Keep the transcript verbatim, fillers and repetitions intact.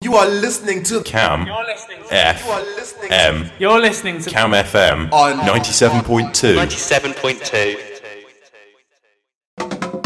You are listening to Cam You're listening to F You are listening to M You're listening to Cam F M on ninety-seven point two. ninety-seven point two.